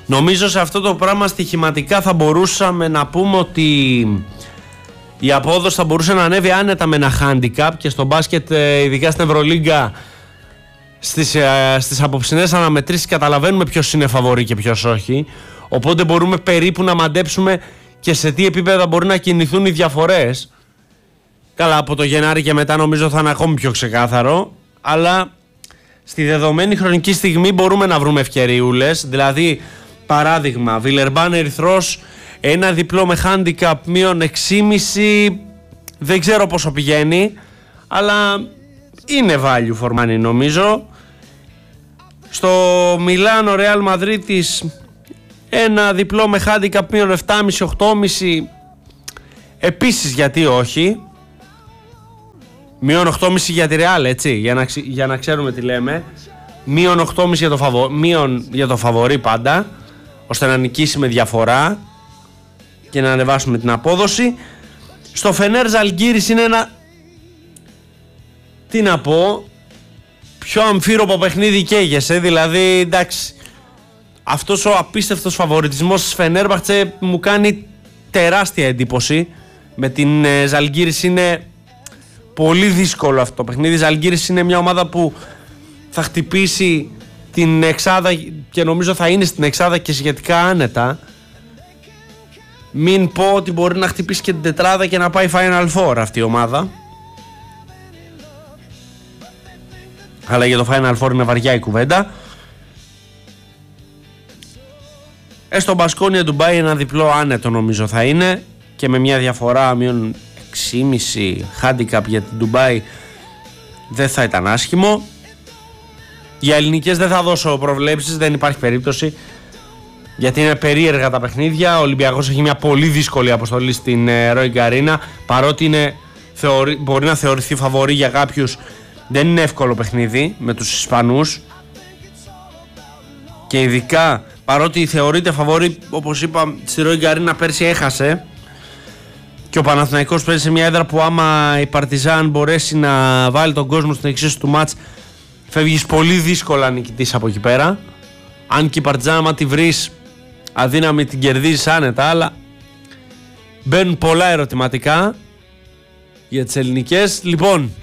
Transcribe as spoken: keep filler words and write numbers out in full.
Νομίζω σε αυτό το πράγμα στοιχηματικά θα μπορούσαμε να πούμε ότι η απόδοση θα μπορούσε να ανέβει άνετα με ένα handicap, και στο μπάσκετ, ειδικά στην Ευρωλίγκα, στις, στις απόψινές αναμετρήσεις καταλαβαίνουμε ποιος είναι φαβορί και ποιος όχι, οπότε μπορούμε περίπου να μαντέψουμε και σε τι επίπεδα μπορεί να κινηθούν οι διαφορές. Καλά, από το Γενάρη και μετά νομίζω θα είναι ακόμη πιο ξεκάθαρο, αλλά στη δεδομένη χρονική στιγμή μπορούμε να βρούμε ευκαιριούλες. Δηλαδή, παράδειγμα, Βιλερμπάν Ερυθρός, ένα διπλό με handicap μείον έξι κόμμα πέντε, δεν ξέρω πόσο πηγαίνει, αλλά είναι value for money νομίζω. Στο Μιλάνο Ρεάλ Μαδρίτης, ένα διπλό με handicap μείον επτά κόμμα πέντε οκτώ κόμμα πέντε, επίσης γιατί όχι. Μείον οκτώ κόμμα πέντε για τη Ρεάλ, έτσι, για να, για να ξέρουμε τι λέμε. Μείον οκτώ κόμμα πέντε για το, φαβο, μείον για το φαβορί πάντα, ώστε να νικήσει με διαφορά και να ανεβάσουμε την απόδοση. Στο Φενέρ Ζαλγκίρις είναι ένα, τι να πω, πιο αμφίροπο παιχνίδι καίγεσαι. Δηλαδή, εντάξει, αυτός ο απίστευτος φαβοριτισμός της Φενέρμπαχτσε μου κάνει τεράστια εντύπωση. Με την ε, Ζαλγκίρις είναι πολύ δύσκολο αυτό το παιχνίδι. Η Ζαλγκίρις είναι μια ομάδα που θα χτυπήσει την εξάδα και νομίζω θα είναι στην εξάδα και σχετικά άνετα. Μην πω ότι μπορεί να χτυπήσει και την τετράδα και να πάει Final Four αυτή η ομάδα. Αλλά για το Final Four είναι βαριά η κουβέντα. Ε, στο Μπασκόνια Ντουμπάι ένα διπλό άνετο νομίζω θα είναι, και με μια διαφορά μείον έξι κόμμα πέντε handicap για την Ντουμπάι δεν θα ήταν άσχημο. Για ελληνικές δεν θα δώσω προβλέψεις, δεν υπάρχει περίπτωση, γιατί είναι περίεργα τα παιχνίδια. Ο Ολυμπιακός έχει μια πολύ δύσκολη αποστολή στην Ρόι Γκαρίνα, παρότι είναι, θεωρεί, μπορεί να θεωρηθεί φαβορί για κάποιους, δεν είναι εύκολο παιχνίδι με τους Ισπανούς, και ειδικά παρότι θεωρείται φαβορί, όπως είπα, στη Ρόι Γκαρίνα πέρσι έχασε, και ο Παναθηναϊκός παίζει σε μια έδρα που άμα η Παρτιζάν μπορέσει να βάλει τον κόσμο στην εξίσου του μάτς, φεύγεις πολύ δύσκολα νικητής από εκεί πέρα. Αν και η Παρτιζάν, άμα τη βρεις αδύναμη, την κερδίζεις άνετα, αλλά μπαίνουν πολλά ερωτηματικά για τις ελληνικές. Λοιπόν,